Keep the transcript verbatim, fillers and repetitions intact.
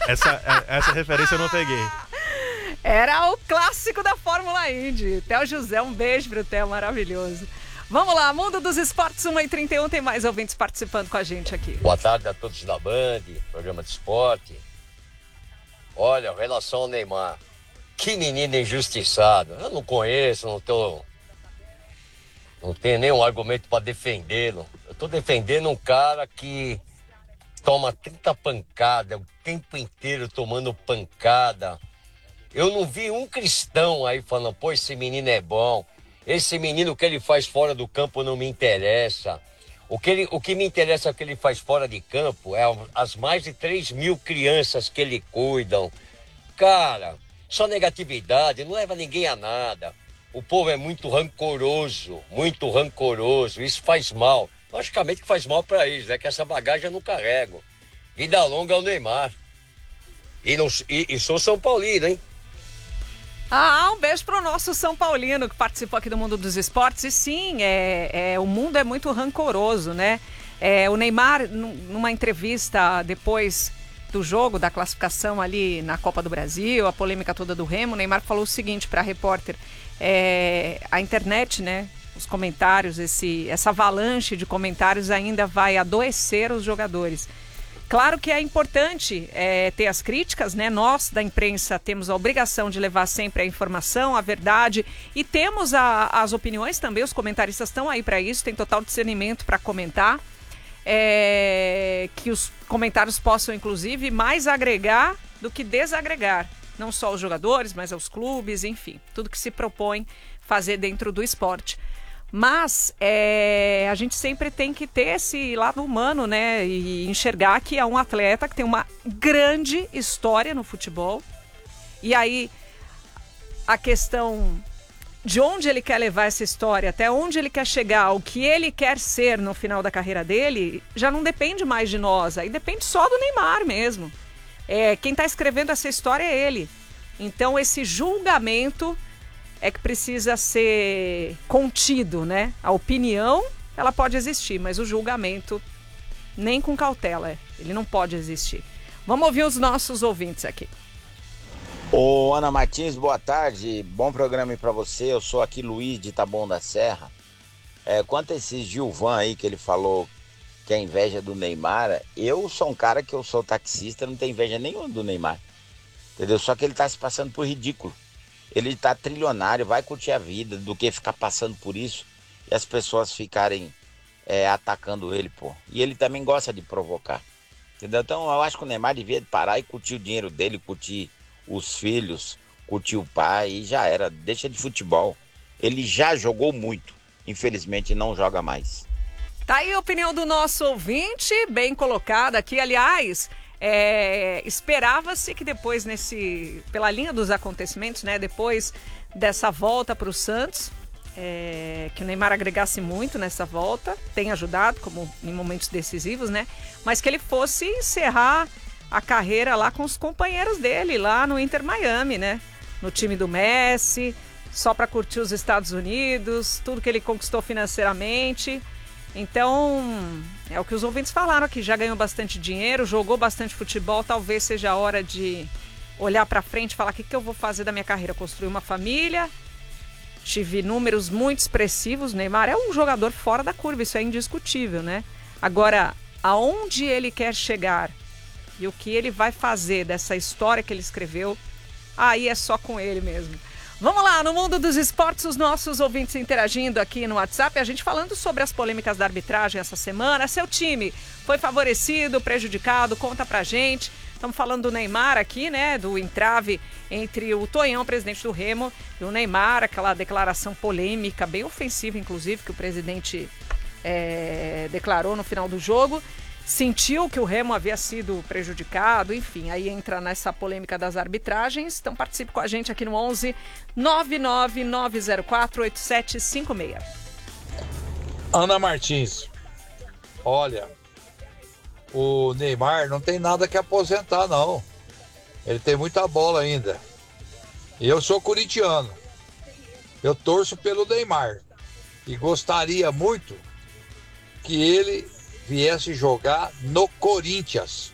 Essa, essa referência eu não peguei. Era o clássico da Fórmula Indy. Theo José, um beijo pro Theo, maravilhoso. Vamos lá, Mundo dos Esportes, uma e trinta e um, tem mais ouvintes participando com a gente aqui. Boa tarde a todos da Band, programa de esporte. Olha, em relação ao Neymar, que menino injustiçado. Eu não conheço, não tô... Não tenho nenhum argumento para defendê-lo. Eu tô defendendo um cara que toma trinta pancadas, o tempo inteiro tomando pancada. Eu não vi um cristão aí falando, pô, esse menino é bom. Esse menino, o que ele faz fora do campo não me interessa. O que, ele, o que me interessa é o que ele faz fora de campo, é as mais de três mil crianças que ele cuidam. Cara, só negatividade, não leva ninguém a nada. O povo é muito rancoroso, muito rancoroso, isso faz mal. Logicamente que faz mal para eles, né? Que essa bagagem eu não carrego. Vida longa ao Neymar. E, não, e, e sou São Paulino, hein? Ah, um beijo pro nosso São Paulino que participou aqui do Mundo dos Esportes. E sim, é, é, o mundo é muito rancoroso, né? É, o Neymar, numa entrevista depois do jogo, da classificação ali na Copa do Brasil, a polêmica toda do Remo, o Neymar falou o seguinte para a repórter, é, a internet, né? Os comentários, esse, essa avalanche de comentários ainda vai adoecer os jogadores. Claro que é importante é, ter as críticas, né? Nós, da imprensa, temos a obrigação de levar sempre a informação, a verdade, e temos a, as opiniões também, os comentaristas estão aí para isso, tem total discernimento para comentar, é, que os comentários possam, inclusive, mais agregar do que desagregar, não só os jogadores, mas aos clubes, enfim, tudo que se propõe fazer dentro do esporte. Mas é, a gente sempre tem que ter esse lado humano, né? E enxergar que é um atleta que tem uma grande história no futebol. E aí, a questão de onde ele quer levar essa história, até onde ele quer chegar, o que ele quer ser no final da carreira dele, já não depende mais de nós. Aí depende só do Neymar mesmo. É, quem está escrevendo essa história é ele. Então, esse julgamento é que precisa ser contido, né? A opinião, ela pode existir, mas o julgamento, nem com cautela, é. Ele não pode existir. Vamos ouvir os nossos ouvintes aqui. Ô, Ana Martins, boa tarde. Bom programa aí pra você. Eu sou aqui Luiz de Taboão da Serra. É, quanto a esse Gilvan aí que ele falou que é inveja do Neymar, eu sou um cara que eu sou taxista, não tenho inveja nenhuma do Neymar. Entendeu? Só que ele tá se passando por ridículo. Ele tá trilionário, vai curtir a vida, do que ficar passando por isso e as pessoas ficarem é, atacando ele, pô. E ele também gosta de provocar, entendeu? Então eu acho que o Neymar devia parar e curtir o dinheiro dele, curtir os filhos, curtir o pai e já era. Deixa de futebol. Ele já jogou muito, infelizmente não joga mais. Tá aí a opinião do nosso ouvinte, bem colocada aqui, aliás... É, esperava-se que depois, nesse, pela linha dos acontecimentos, né, depois dessa volta para o Santos, é, que o Neymar agregasse muito nessa volta, tem ajudado, como em momentos decisivos, né, mas que ele fosse encerrar a carreira lá com os companheiros dele, lá no Inter Miami, né, no time do Messi, só para curtir os Estados Unidos, tudo que ele conquistou financeiramente. Então, é o que os ouvintes falaram aqui, já ganhou bastante dinheiro, jogou bastante futebol, talvez seja a hora de olhar para frente e falar o que, que eu vou fazer da minha carreira, construir uma família. Tive números muito expressivos, o Neymar é um jogador fora da curva, isso é indiscutível, né? Agora, aonde ele quer chegar e o que ele vai fazer dessa história que ele escreveu, aí é só com ele mesmo. Vamos lá, no Mundo dos Esportes, os nossos ouvintes interagindo aqui no WhatsApp, a gente falando sobre as polêmicas da arbitragem essa semana. Seu time foi favorecido, prejudicado? Conta pra gente. Estamos falando do Neymar aqui, né, do entrave entre o Tonhão, presidente do Remo, e o Neymar, aquela declaração polêmica, bem ofensiva, inclusive, que o presidente é, declarou no final do jogo. Sentiu que o Remo havia sido prejudicado, enfim, aí entra nessa polêmica das arbitragens. Então participe com a gente aqui no onze nove nove nove zero quatro oito sete cinco seis. Ana Martins, olha, o Neymar não tem nada que aposentar, não. Ele tem muita bola ainda. Eu sou corintiano. Eu torço pelo Neymar e gostaria muito que ele viesse jogar no Corinthians.